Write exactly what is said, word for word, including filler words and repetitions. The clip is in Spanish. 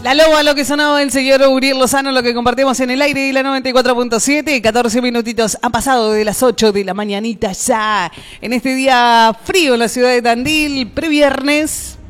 La Loba, lo que sonaba el señor Uriel Lozano, lo que compartimos en el aire de la noventa y cuatro punto siete, catorce minutitos han pasado de las ocho de la mañanita ya, en este día frío en la ciudad de Tandil, previernes.